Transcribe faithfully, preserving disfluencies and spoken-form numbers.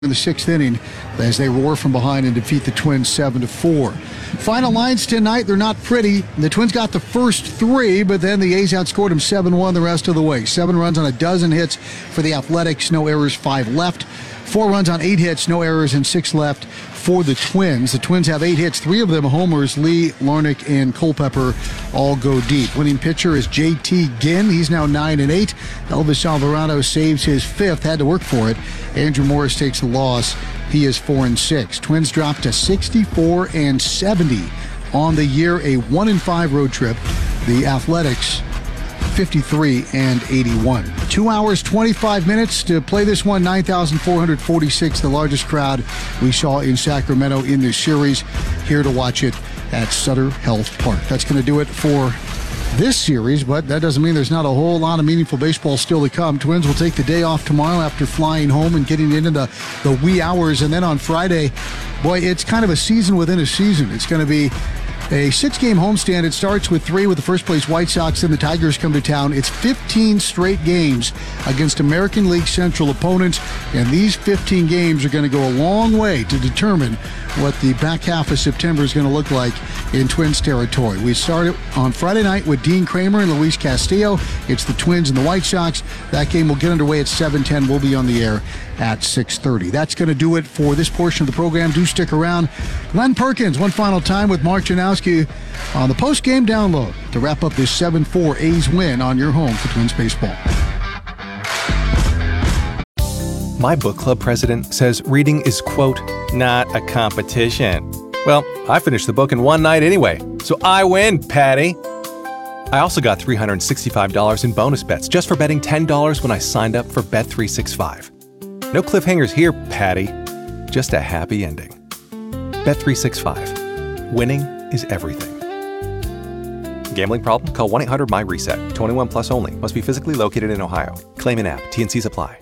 in the sixth inning as they roar from behind and defeat the Twins seven to four. Final lines tonight, they're not pretty. The Twins got the first three, but then the A's outscored them seven one the rest of the way. Seven runs on a dozen hits for the Athletics, no errors, five left. Four runs on eight hits, no errors, and six left for the Twins. The Twins have eight hits, three of them homers. Lee, Larnach, and Culpepper all go deep. Winning pitcher is J T Ginn. He's now nine and eight. Elvis Alvarado saves his fifth, had to work for it. Andrew Morris takes the loss. He is four and six. Twins drop to sixty-four and seventy on the year, a one and five road trip. The Athletics fifty-three and eighty-one. Two hours, twenty-five minutes to play this one. nine thousand four hundred forty-six, the largest crowd we saw in Sacramento in this series. Here to watch it at Sutter Health Park. That's going to do it for this series, but that doesn't mean there's not a whole lot of meaningful baseball still to come. Twins will take the day off tomorrow after flying home and getting into the, the wee hours. And then on Friday, boy, it's kind of a season within a season. It's going to be a six-game homestand. It starts with three with the first-place White Sox, then the Tigers come to town. It's fifteen straight games against American League Central opponents, and these fifteen games are going to go a long way to determine what the back half of September is going to look like in Twins territory. We started on Friday night with Dean Kramer and Luis Castillo. It's the Twins and the White Sox. That game will get underway at seven ten. We'll be on the air at six thirty. That's going to do it for this portion of the program. Do stick around. Glenn Perkins, one final time with Mark Janowski on the post-game download to wrap up this seven four A's win on your home for Twins baseball. My book club president says reading is, quote, not a competition. Well, I finished the book in one night anyway, so I win, Patty. I also got three hundred sixty-five dollars in bonus bets just for betting ten dollars when I signed up for Bet three sixty-five. No cliffhangers here, Patty. Just a happy ending. Bet three sixty-five. Winning is everything. Gambling problem? Call one eight hundred M Y RESET. twenty-one plus only. Must be physically located in Ohio. Claim in app. T and Cs apply.